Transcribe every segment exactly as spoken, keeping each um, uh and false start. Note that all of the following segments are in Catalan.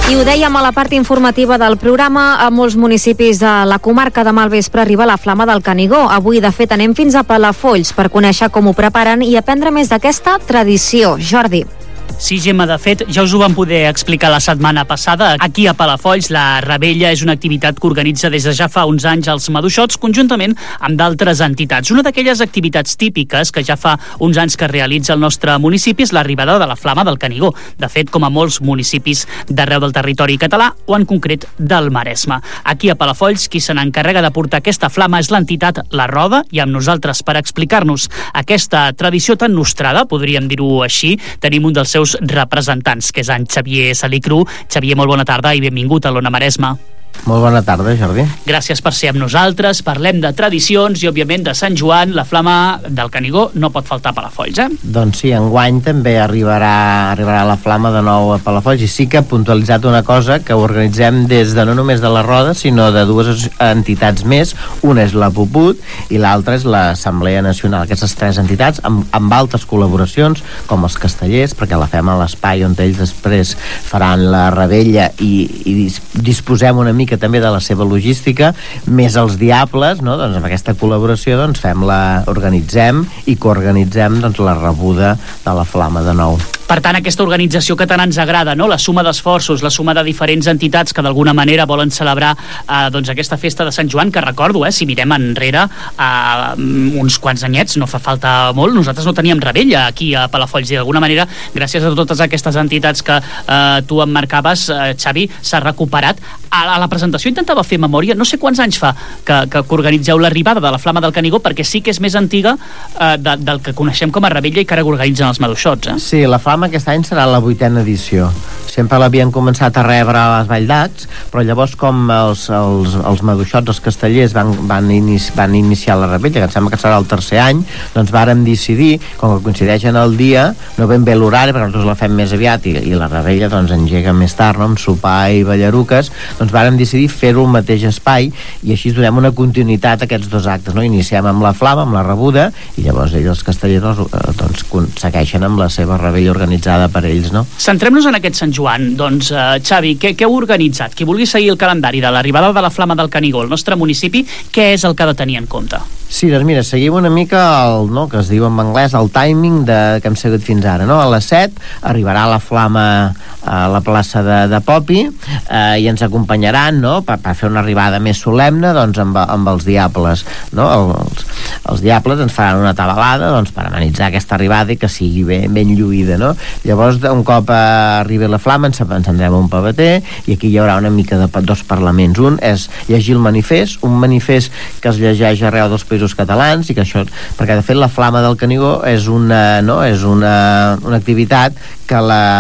I ho dèiem a la part informativa del programa, a molts municipis de la comarca demà al vespre arriba la Flama del Canigó. Avui, de fet, anem fins a Palafolls per conèixer com ho preparen i aprendre més d'aquesta tradició. Jordi. Sí, Gemma, de fet, ja us ho vam poder explicar la setmana passada. Aquí a Palafolls, la Rebella és una activitat que organitza des de ja fa uns anys els Maduixots, conjuntament amb d'altres entitats. Una d'aquelles activitats típiques que ja fa uns anys que realitza el nostre municipi és l'arribada de la Flama del Canigó. De fet, com a molts municipis d'arreu del territori català, o en concret del Maresme. Aquí a Palafolls, qui se n'encarrega de portar aquesta flama és l'entitat La Roda, i amb nosaltres per explicar-nos aquesta tradició tan nostrada, podríem dir-ho així, tenim un dels seus representants, que és en Xavier Salicru. Xavier, molt bona tarda i benvingut a l'Ona Maresme. Molt bona tarda, Jordi. Gràcies per ser amb nosaltres. Parlem de tradicions i, òbviament, de Sant Joan. La Flama del Canigó no pot faltar a Palafolls, eh? Doncs sí, enguany també arribarà, arribarà la Flama de nou a Palafolls, i sí que ha puntualitzat una cosa, que ho organitzem des de no només de la Roda, sinó de dues entitats més. Una és la Puput i l'altra és l'Assemblea Nacional. Aquestes tres entitats, amb, amb altres col·laboracions, com els castellers, perquè la fem a l'espai on ells després faran la Rebella i, i disposem una mica que també de la seva logística, més els Diables, no? Doncs amb aquesta col·laboració doncs fem la, organitzem i coorganitzem doncs la rebuda de la Flama de nou. Per tant, aquesta organització que tant ens agrada, no? La suma d'esforços, la suma de diferents entitats que d'alguna manera volen celebrar eh, doncs aquesta festa de Sant Joan, que recordo, eh, si mirem enrere eh, uns quants anyets, no fa falta molt, nosaltres no teníem Rebella aquí a Palafolls, i d'alguna manera, gràcies a totes aquestes entitats que eh, tu em marcaves, eh, Xavi, s'ha recuperat. A, a la presentació intentava fer memòria, no sé quants anys fa que, que, que organitzeu l'arribada de la Flama del Canigó, perquè sí que és més antiga eh, de, del que coneixem com a Rebella i que ara organitzen els Maduixots, eh? Sí, la Flama aquest any serà la vuitena edició. Sempre l'havien començat a rebre a les Valldacs, però llavors com els, els, els Maduixots, els castellers van, van, inici, van iniciar la Rebella, que em sembla que serà el tercer any, doncs vàrem decidir, com que coincideix en el dia, no ben bé l'horari, perquè nosaltres la fem més aviat i, i la Rebella doncs engega més tard, no? Amb sopar i ballaruques, doncs vàrem decidir fer-ho al mateix espai, i així donem una continuïtat a aquests dos actes, no? Iniciem amb la Flama, amb la rebuda, i llavors ells, els castellers, doncs, doncs segueixen amb la seva Rebella organitzada per ells, no? Centrem-nos en aquest Sant Joan. Doncs, uh, Xavi, què, què heu organitzat? Qui vulgui seguir el calendari de l'arribada de la Flama del Canigó al nostre municipi, què és el que ha de tenir en compte? Sí, doncs mira, seguim una mica el, no, que es diu en anglès, el timing de, que hem seguit fins ara, no? A les set arribarà la Flama a la plaça de, de Popi, eh, i ens acompanyaran, no?, per, per fer una arribada més solemne, doncs, amb, amb els Diables, no? Els, els Diables ens faran una tabalada, doncs, per amenitzar aquesta arribada i que sigui ben, ben lluïda, no? Llavors, un cop eh, arribi la Flama, ens encendrem un pavater, i aquí hi haurà una mica de dos parlaments. Un és llegir el manifest, un manifest que es llegeix arreu dels països catalans, i que això, perquè de fet la Flama del Canigó és una, no, és una, una activitat que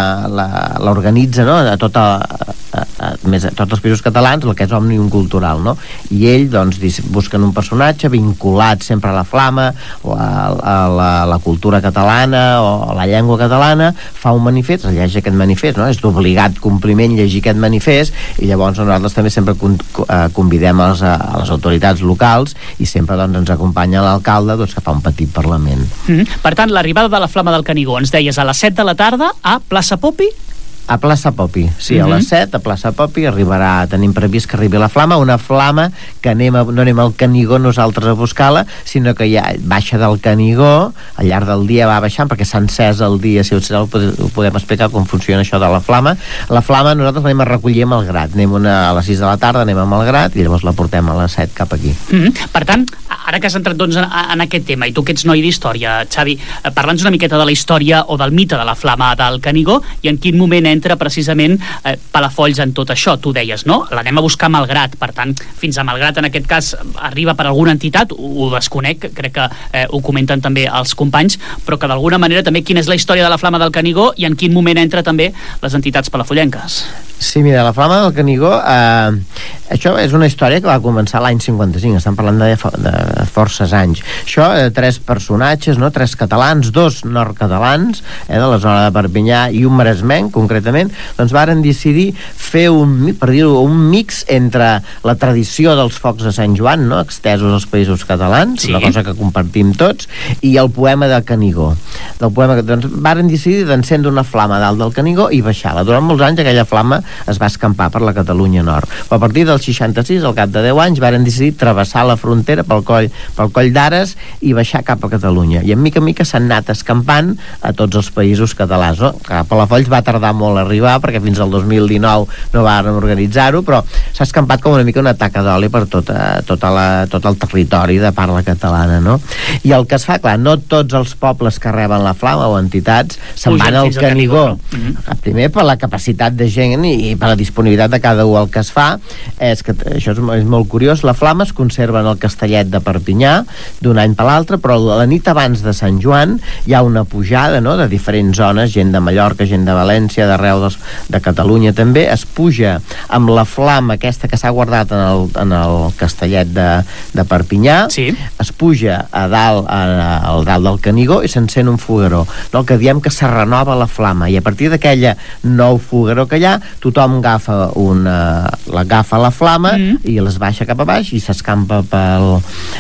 l'organitza, no, a, tota, a, a, més a tots els països catalans, el que és Òmnium Cultural, no? I ell, doncs, busquen un personatge vinculat sempre a la Flama, o a, a la, la cultura catalana, o a la llengua catalana, fa un manifest, es llegeix aquest manifest, no? És d'obligat compliment llegir aquest manifest, i llavors nosaltres també sempre convidem els, a les autoritats locals, i sempre, doncs, ens acompanya l'alcalde, doncs, que fa un petit parlament. Mm-hmm. Per tant, l'arribada de la Flama del Canigó, ens deies, a les set de la tarda a Plaça Popi? A Plaça Popi, sí, uh-huh. a les set a Plaça Popi arribarà, tenim previst que arribi la Flama, una Flama que anem a, no anem al Canigó nosaltres a buscar-la, sinó que ja baixa del Canigó, al llarg del dia va baixant, perquè s'ha encès el dia, si ho podem explicar com funciona això de la Flama. La Flama nosaltres l'anem a recollir amb el Grat, anem una, a les sis de la tarda, anem amb el Grat, i llavors la portem a les set cap aquí. Uh-huh. Per tant, ara que has entrat, doncs, en, en aquest tema, i tu que ets noi d'història, Xavi, parla'ns una miqueta de la història o del mite de la Flama del Canigó, i en quin moment entra precisament eh, Palafolls en tot això. Tu deies, no? L'anem a buscar a Malgrat, per tant, fins a Malgrat en aquest cas arriba per alguna entitat, ho, ho desconec, crec que eh, ho comenten també els companys, però que d'alguna manera també quina és la història de la Flama del Canigó i en quin moment entra també les entitats palafollenques. Sí, mira, la Flama del Canigó, eh, això és una història que va començar l'any cinquanta-cinc, estem parlant de, de forces anys. Això, eh, tres personatges, no? Tres catalans, dos nord-catalans, eh, de la zona de Perpinyà, i un maresmenc, concretament, doncs varen decidir fer un, per dir-ho, un mix entre la tradició dels focs de Sant Joan, no?, extesos als països catalans, sí, una cosa que compartim tots, i el poema de Canigó. Del poema, doncs, varen decidir d'encendre una flama dalt del Canigó i baixar-la. Durant molts anys aquella flama es va escampar per la Catalunya Nord. Però a partir del seixanta-sis, al cap de deu anys, varen decidir travessar la frontera pel coll, pel coll d'Ares i baixar cap a Catalunya. I en mica en mica s'han anat escampant a tots els països catalans. No? A Palafolls va tardar molt a arribar, perquè fins al dos mil dinou no van organitzar-ho, però s'ha escampat com una mica una taca d'oli per tota, tota la, tot el territori de parla catalana, no? I el que es fa, clar, no tots els pobles que reben la flama o entitats se'n van al Canigó. No? Mm-hmm. Primer, per la capacitat de gent i per la disponibilitat de cada un. El que es fa és que, això és, és molt curiós, la flama es conserva en el Castellet de Perpinyà d'un any per l'altre, però la nit abans de Sant Joan hi ha una pujada, no?, de diferents zones, gent de Mallorca, gent de València, d'arreu dels, de Catalunya també, es puja amb la flama aquesta que s'ha guardat en el, en el Castellet de, de Perpinyà, sí. Es puja a dalt, a, al dalt del Canigó i s'encén un fogueró, no? El que diem que se renova la flama, i a partir d'aquella nou fogueró que hi ha, tothom agafa una, l'agafa la flama mm. i les baixa cap a baix i s'escampa pel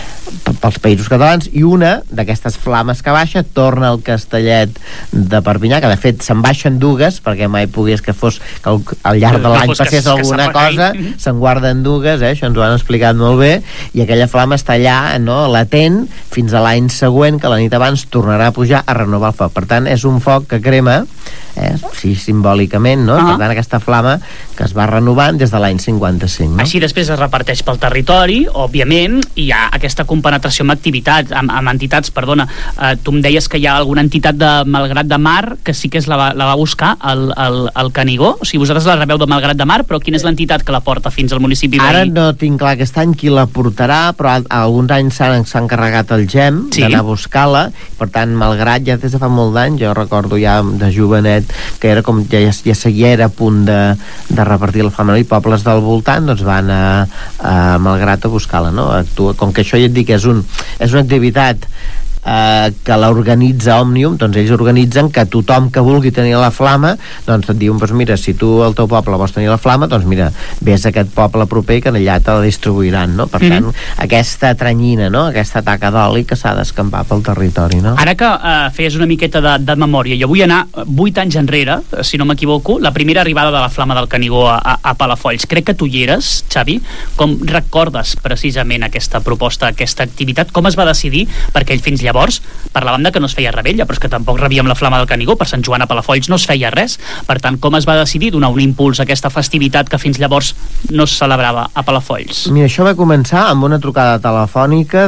pels països catalans, i una d'aquestes flames que baixa torna al Castellet de Perpinyà, que de fet se'n baixen dues perquè mai pogués que fos que al, al llarg de l'any passés que, alguna que cosa, se'n guarden dues, eh? Això ens ho han explicat molt bé, i aquella flama està allà, no?, latent fins a l'any següent, que la nit abans tornarà a pujar a renovar el foc. Per tant, és un foc que crema, eh? Sí, simbòlicament, no? Uh-huh. Per tant, aquesta flama que es va renovant des de l'any cinquanta-cinc, no? Així després es reparteix pel territori, òbviament, i hi ha aquesta compenetració amb activitats, amb, amb entitats, perdona, eh, tu em deies que hi ha alguna entitat de Malgrat de Mar que sí que és la, va, la va buscar al, al, al Canigó, o sigui, vosaltres la rebeu de Malgrat de Mar, però quina és l'entitat que la porta fins al municipi veí? Ara no tinc clar aquest any qui la portarà, però alguns anys s'han encarregat el G E M sí. d'anar a buscar-la, per tant, Malgrat ja des de fa molt d'anys, jo recordo ja de jovenet que era com, ja, ja seguia, era a punt de, de repartir la flama, i pobles del voltant doncs van a, a Malgrat a buscar-la, no? Actua, com que això ja et dic que és, un, és una activitat eh, que l'organitza Òmnium, doncs ells organitzen que tothom que vulgui tenir la flama, doncs et diuen, doncs mira, si tu al teu poble vols tenir la flama, doncs mira, vés a aquest poble proper que allà te la distribuiran, no? Per mm -hmm. tant, aquesta tranyina, no?, aquesta taca d'oli que s'ha d'escampar pel territori, no? Ara que eh, feies una miqueta de, de memòria, jo vull anar vuit anys enrere, si no m'equivoco, la primera arribada de la flama del Canigó a, a, a Palafolls. Crec que tu hi eres, Xavi. Com recordes precisament aquesta proposta, aquesta activitat? Com es va decidir? Perquè fins llavors parlàvem de que no es feia rebella, però és que tampoc rebíem la flama del Canigó. Per Sant Joan a Palafolls no es feia res. Per tant, com es va decidir donar un impuls a aquesta festivitat que fins llavors no es celebrava a Palafolls? Mira, això va començar amb una trucada telefònica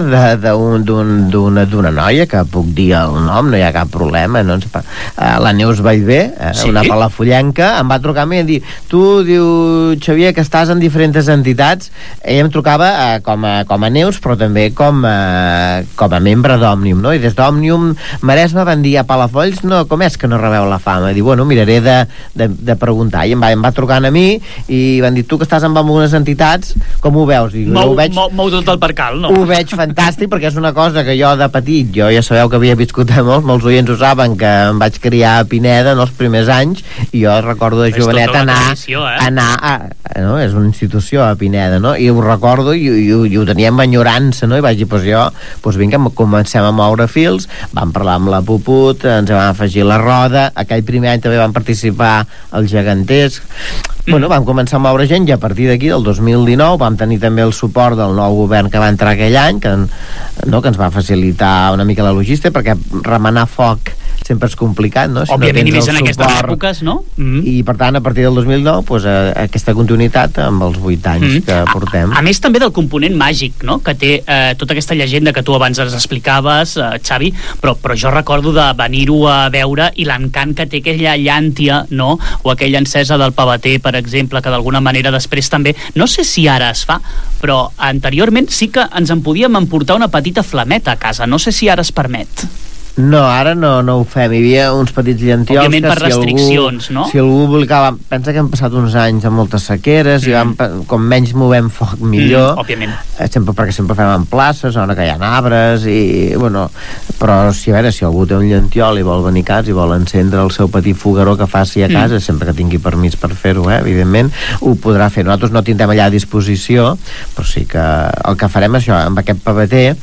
d'una noia, que puc dir el nom, no hi ha cap problema, no? La Neus Vallvé, sí? Una palafollenca, em va trucar a mi i dir, tu, diu, Xavier, que estàs en diferents entitats. Ella em trucava eh, com, a, com a Neus, però també com a, com a membre d'Òmnium, no? I des d'Òmnium Maresme van dir a Palafolls, no, com és que no rebeu la fama? I diu, bueno, miraré de, de, de preguntar. I em va, em va trucant a mi i van dir, tu que estàs amb algunes entitats, com ho veus? I mou, ho veig, mou, mou tot el percal, no? Ho veig fantàstic, perquè és una cosa que jo de petit, jo ja sabeu que havia viscut a molts, molts oients ho saben, que em vaig criar a Pineda en els primers anys, i jo recordo de jovenet anar, tradició, eh? anar a, no? És una institució a Pineda, no? I ho recordo i, i, i, i ho tenia amb enyorança, no? I vaig dir, doncs jo, doncs vinga, comencem a moure fils, vam parlar amb la Puput, ens vam afegir la Roda, aquell primer any també van participar els Geganters, mm. bueno, vam començar a moure gent, i a partir d'aquí, del dos mil dinou, vam tenir també el suport del nou govern que va entrar aquell any, que, no, que ens va facilitar una mica la logística, perquè remenar foc sempre és complicat, no? Si òbviament, no i més en aquestes èpoques, no? Mm. I per tant, a partir del dos mil nou, pues, eh, aquesta continuïtat amb els vuit anys mm. que portem. A, a més també del component màgic, no?, que té eh, tota aquesta llegenda que tu abans ens explicaves, eh, Xavi, però, però jo recordo de venir-ho a veure i l'encant que té aquella llàntia, no?, o aquella encesa del pavater, per exemple, que d'alguna manera després també, no sé si ara es fa, però anteriorment sí que ens en podíem emportar una petita flameta a casa, no sé si ara es permet. No, ara no, no ho fem. Hi havia uns petits llantiols òbviament que per si restriccions, algú, no? Si algú publicava, pensa que hem passat uns anys amb moltes sequeres mm. i vam, com menys movem foc millor, mm, òbviament. Eh, sempre, perquè sempre fem en places on que hi ha arbres i, bueno, però si a veure, si algú té un llantiol i vol venir a casa i vol encendre el seu petit fogueró que faci a casa, mm. sempre que tingui permís per fer-ho, eh, evidentment, ho podrà fer. Nosaltres no tindrem allà a disposició, però sí que el que farem és això, amb aquest pavater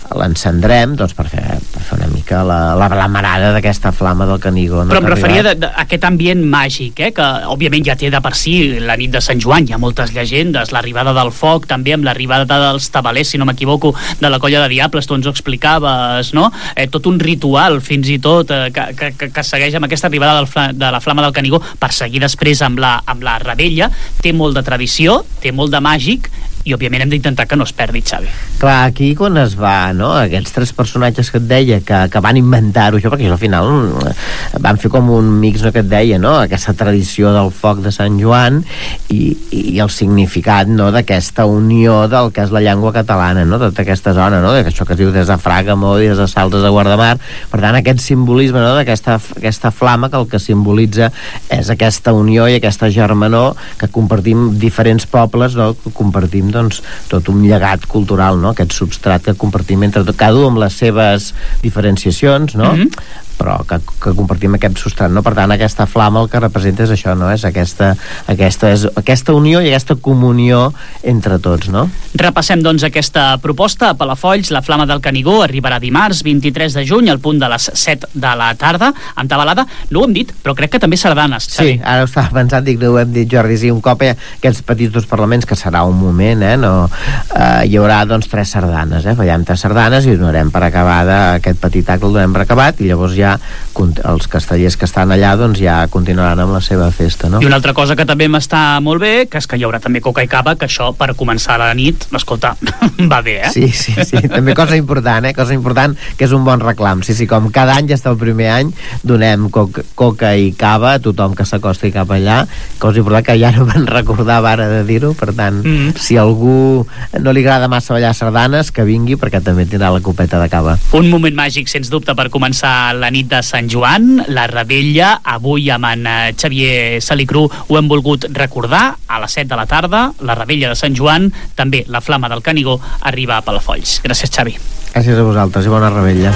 l'encendrem doncs, per, fer, per fer una mica la, la, la marada d'aquesta flama del Canigó. No? Però em referia a aquest ambient màgic, eh? Que òbviament ja té de per si la nit de Sant Joan, hi ha moltes llegendes, l'arribada del foc, també amb l'arribada dels tabalers, si no m'equivoco, de la Colla de Diables, tu ens ho explicaves, no? Eh, tot un ritual, fins i tot, eh, que, que, que segueix amb aquesta arribada del, de la flama del Canigó per seguir després amb la, amb la Rebella. Té molt de tradició, té molt de màgic, i òbviament hem d'intentar que no es perdi, Xavi. Clar, aquí quan es va, no?, aquests tres personatges que et deia que, que van inventar-ho, això, perquè al final van fer com un mix, no?, que et deia, no?, aquesta tradició del foc de Sant Joan i, i el significat, no?, d'aquesta unió del que és la llengua catalana, no?, tota aquesta zona, no?, això que es diu des de Fràgamo, des de Saltes de Guardamar. Per tant, aquest simbolisme, no?, d'aquesta aquesta flama que el que simbolitza és aquesta unió i aquesta germanor que compartim diferents pobles, no?, que compartim doncs, tot un llegat cultural, no? Aquest substrat que compartim entre tot, cada un amb les seves diferenciacions, no? Mm-hmm. Però que, que compartim aquest substrat, no? Per tant, aquesta flama el que representa és això, no? És aquesta, aquesta, és aquesta unió i aquesta comunió entre tots, no? Repassem, doncs, aquesta proposta a Palafolls. La Flama del Canigó arribarà dimarts vint-i-tres de juny al punt de les set de la tarda, amb tabalada. No ho hem dit, però crec que també sardanes, Xavi. Sí, ara ho estava pensant, dic, no ho hem dit, Jordi, sí, un cop hi ha aquests petits dos parlaments, que serà un moment, eh? No, eh, hi haurà, doncs, tres sardanes, eh? Fallem tres sardanes i ho donarem per acabada, aquest petit acte el donem per acabat, i llavors ja els castellers que estan allà doncs ja continuaran amb la seva festa, no? I una altra cosa que també m'està molt bé, que és que hi haurà també coca i cava, que això per començar la nit, escolta, va bé, eh? Sí, sí, sí, també cosa important, eh? Cosa important, que és un bon reclam. Sí, sí, com cada any, ja està el primer any, donem coca, coca i cava a tothom que s'acosti cap allà, cosa important que ja no me'n recordava ara de dir-ho, per tant, mm. si a algú no li agrada massa ballar sardanes, que vingui, perquè també tindrà la copeta de cava. Un moment màgic, sens dubte, per començar la nit de Sant Joan, la Rebella. Avui amb en Xavier Salicru ho hem volgut recordar, a les set de la tarda, la Rebella de Sant Joan, també la Flama del Canigó arriba a Palafolls. Gràcies, Xavi. Gràcies a vosaltres i bona Rebella.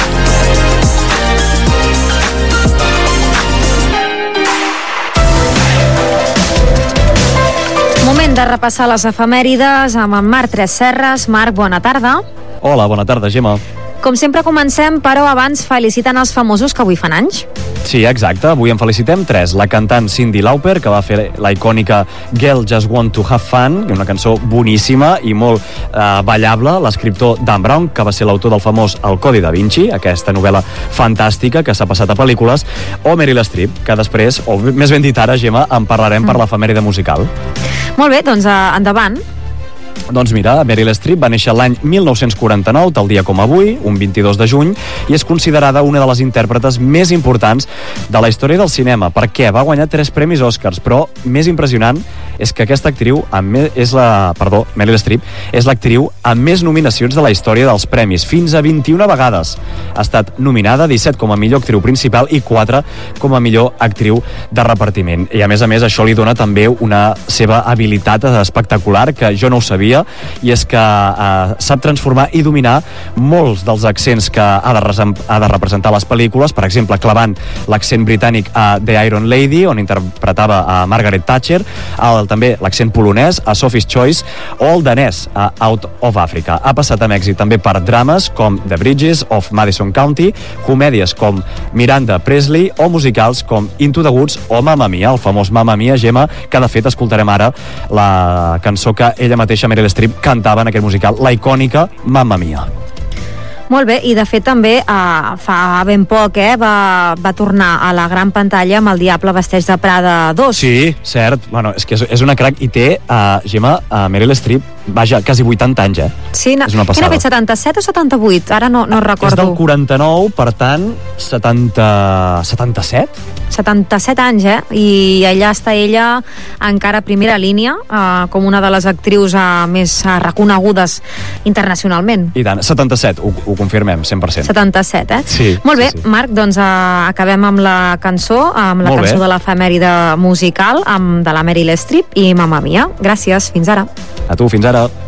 Moment de repassar les efemèrides amb en Marc Tresserras. Marc, bona tarda. Hola, bona tarda, Gemma. Com sempre comencem, però abans felicitant els famosos que avui fan anys. Sí, exacte. Avui en felicitem tres. La cantant Cyndi Lauper, que va fer la icònica Girl Just Want to Have Fun, una cançó boníssima i molt eh, ballable. L'escriptor Dan Brown, que va ser l'autor del famós El Codi da Vinci, aquesta novel·la fantàstica que s'ha passat a pel·lícules. O Meryl Streep, que després, o més ben dit ara, Gemma, en parlarem mm. per l'efemèride musical. Molt bé, doncs uh, endavant. Doncs mira, Meryl Streep va néixer l'any mil nou-cents quaranta-nou, tal dia com avui, un vint-i-dos de juny, i és considerada una de les intèrpretes més importants de la història del cinema. Per què? Va guanyar tres premis Oscars, però més impressionant és que aquesta actriu amb me... és la... Perdó, Meryl Streep és l'actriu amb més nominacions de la història dels premis, fins a vint-i-una vegades. Ha estat nominada disset com a millor actriu principal i quatre com a millor actriu de repartiment. I a més a més això li dona també una seva habilitat espectacular, que jo no ho sabia, i és que eh, sap transformar i dominar molts dels accents que ha de, ha de representar les pel·lícules, per exemple, clavant l'accent britànic a The Iron Lady, on interpretava a Margaret Thatcher, el, també l'accent polonès a Sophie's Choice, o el danès a Out of Africa. Ha passat amb èxit també per drames com The Bridges of Madison County, comèdies com Miranda Presley o musicals com Into the Woods o Mamma Mia, el famós Mamma Mia, Gemma, que de fet escoltarem ara la cançó que ella mateixa, Meryl Streep, cantava en aquest musical, la icònica Mamma Mia. Molt bé, i de fet també eh, fa ben poc eh, va, va tornar a la gran pantalla amb El Diable vesteix de Prada dos. Sí, cert, bueno, és que és, és una crac i té, uh, Gemma, uh, Meryl Streep, vaja, quasi vuitanta anys, eh? Sí, no, és una passada. Era fet setanta-set o setanta-vuit? Ara no, no recordo. És del quaranta-nou, per tant, setanta... setanta-set? setanta-set anys, eh? I allà està ella encara a primera línia, eh, com una de les actrius eh, més eh, reconegudes internacionalment. I tant, setanta-set, ho, ho confirmem, cent per cent. setanta-set, eh? Sí. Molt bé, sí, sí. Marc, doncs eh, acabem amb la cançó, amb la Molt cançó bé. de l'efemèride musical, amb de la Meryl Streep i Mamma Mia. Gràcies, fins ara. A tu, fins ara.